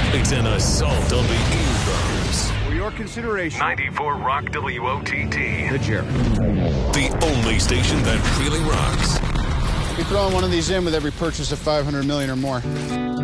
It's an assault on the eardrums. For your consideration, 94 Rock WOTT. the Jerry. The only station that really rocks. Be throwing one of these in with every purchase of $500 million or more.